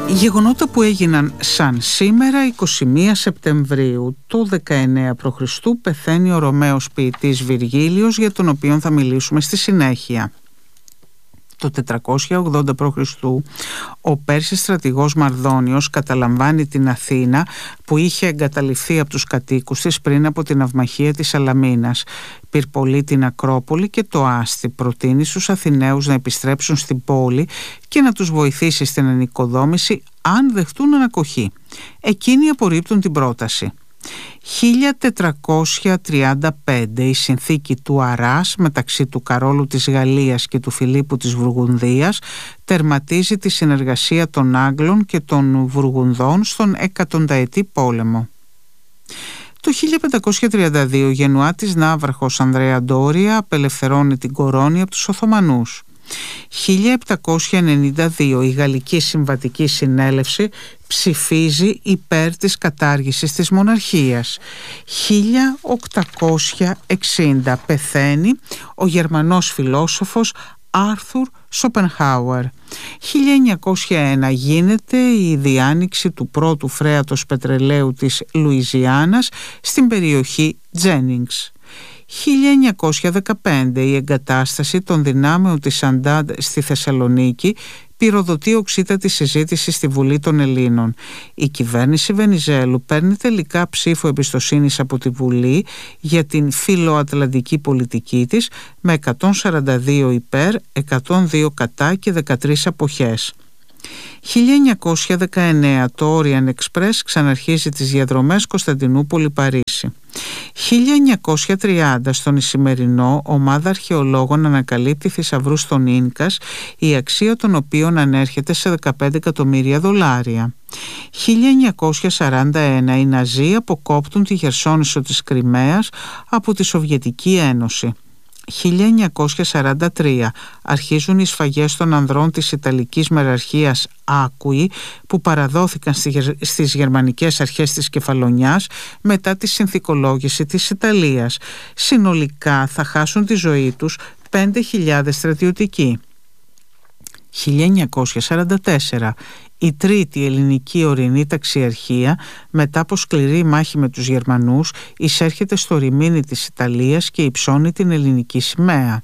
Γεγονότα που έγιναν σαν σήμερα 21 Σεπτεμβρίου. Το 19 π.Χ. πεθαίνει ο Ρωμαίος ποιητής Βυργίλιος, για τον οποίο θα μιλήσουμε στη συνέχεια. Το 480 π.Χ. ο Πέρσης στρατηγός Μαρδόνιος καταλαμβάνει την Αθήνα, που είχε εγκαταλειφθεί από τους κατοίκους της πριν από την αυμαχία της Σαλαμίνας. Πυρπολεί την Ακρόπολη και το Άστι. Προτείνει στους Αθηναίους να επιστρέψουν στην πόλη και να τους βοηθήσει στην ανοικοδόμηση αν δεχτούν ανακοχή. Εκείνοι απορρίπτουν την πρόταση. 1435 η συνθήκη του Αράς μεταξύ του Καρόλου της Γαλλίας και του Φιλίππου της Βουργουνδίας τερματίζει τη συνεργασία των Άγγλων και των Βουργουνδών στον εκατονταετή πόλεμο. Το 1532 ο γενουάτης ναύαρχος Ανδρέα Ντόρια απελευθερώνει την Κορώνη από τους Οθωμανούς. 1792 η Γαλλική Συμβατική Συνέλευση ψηφίζει υπέρ της κατάργησης της μοναρχίας. 1860 πεθαίνει ο Γερμανός φιλόσοφος Άρθουρ Σοπενχάουερ. 1901 γίνεται η διάνοιξη του πρώτου φρέατος πετρελαίου της Λουιζιάννας στην περιοχή Τζένινγκς. 1915 η εγκατάσταση των δυνάμεων της Αντάντ στη Θεσσαλονίκη πυροδοτεί οξύτατη συζήτηση στη Βουλή των Ελλήνων. Η κυβέρνηση Βενιζέλου παίρνει τελικά ψήφο εμπιστοσύνης από τη Βουλή για την φιλοατλαντική πολιτική της με 142 υπέρ, 102 κατά και 13 αποχές. 1919 το Orient Express ξαναρχίζει τις διαδρομές Κωνσταντινούπολη-Παρίσι. 1930 στον Ισημερινό ομάδα αρχαιολόγων ανακαλύπτει θησαυρούς των Ίνκας, η αξία των οποίων ανέρχεται σε $15 εκατομμύρια. 1941 οι Ναζί αποκόπτουν τη Χερσόνησο της Κριμαίας από τη Σοβιετική Ένωση. 1943 αρχίζουν οι σφαγές των ανδρών της Ιταλικής μεραρχίας Άκουη, που παραδόθηκαν στις γερμανικές αρχές της Κεφαλονιάς μετά τη συνθηκολόγηση της Ιταλίας. Συνολικά θα χάσουν τη ζωή τους 5.000 στρατιωτικοί. 1944 η τρίτη ελληνική ορεινή ταξιαρχία, μετά από σκληρή μάχη με τους Γερμανούς, εισέρχεται στο Ρημίνι της Ιταλίας και υψώνει την ελληνική σημαία.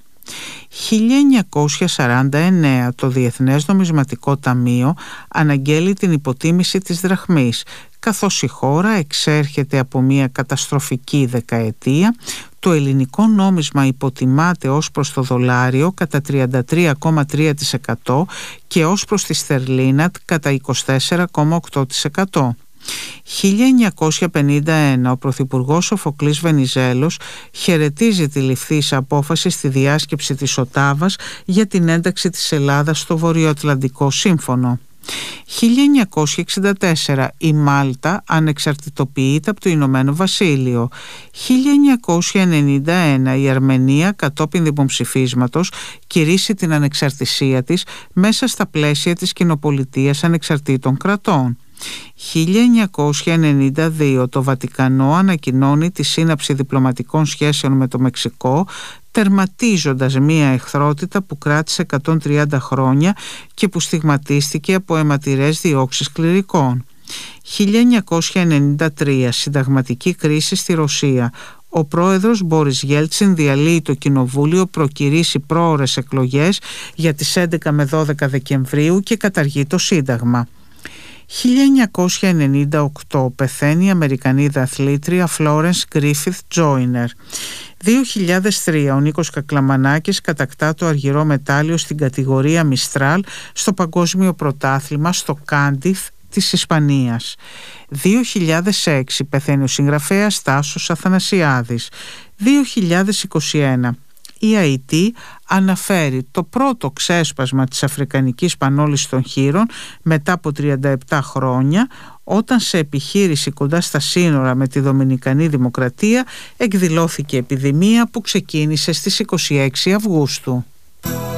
1949 το Διεθνές Νομισματικό Ταμείο αναγγέλει την υποτίμηση της δραχμής, καθώς η χώρα εξέρχεται από μια καταστροφική δεκαετία. Το ελληνικό νόμισμα υποτιμάται ως προς το δολάριο κατά 33,3% και ως προς τη στερλίνα κατά 24,8%. 1951 ο Πρωθυπουργός Σοφοκλής Βενιζέλος χαιρετίζει τη ληφθήσα απόφαση στη διάσκεψη της Οτάβας για την ένταξη της Ελλάδας στο Βορειοατλαντικό Σύμφωνο. 1964 η Μάλτα ανεξαρτητοποιείται από το Ηνωμένο Βασίλειο. 1991 η Αρμενία κατόπιν δημοψηφίσματος κηρύσσει την ανεξαρτησία της μέσα στα πλαίσια της κοινοπολιτείας ανεξαρτήτων κρατών. 1992 το Βατικανό ανακοινώνει τη σύναψη διπλωματικών σχέσεων με το Μεξικό, τερματίζοντας μία εχθρότητα που κράτησε 130 χρόνια και που στιγματίστηκε από αιματηρές διώξεις κληρικών. 1993 συνταγματική κρίση στη Ρωσία. Ο πρόεδρος Μπόρις Γέλτσιν διαλύει το κοινοβούλιο, προκηρύσσει πρόωρες εκλογές για τις 11 με 12 Δεκεμβρίου και καταργεί το Σύνταγμα. 1998 πεθαίνει η Αμερικανίδα αθλήτρια Florence Griffith Joyner. 2003 ο Νίκος Κακλαμανάκης κατακτά το αργυρό μετάλλιο στην κατηγορία Μιστράλ στο Παγκόσμιο Πρωτάθλημα στο Κάντιθ της Ισπανίας. 2006 πεθαίνει ο συγγραφέας Τάσος Αθανασιάδης. 2021 η Αϊτή αναφέρει το πρώτο ξέσπασμα της αφρικανικής πανόλης των χείρων μετά από 37 χρόνια, όταν σε επιχείρηση κοντά στα σύνορα με τη Δομινικανή Δημοκρατία εκδηλώθηκε επιδημία που ξεκίνησε στις 26 Αυγούστου.